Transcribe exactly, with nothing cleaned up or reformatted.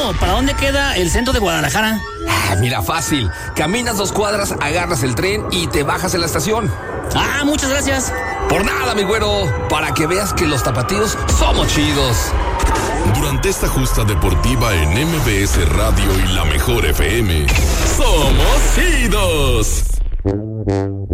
güero, ¿para dónde queda el centro de Guadalajara? Ah, mira, fácil. Caminas dos cuadras, agarras el tren y te bajas en la estación. Ah, muchas gracias. Por nada, mi güero. Para que veas que los tapatíos somos chidos. Durante esta justa deportiva en M B S Radio y la Mejor F M, ¡somos chidos!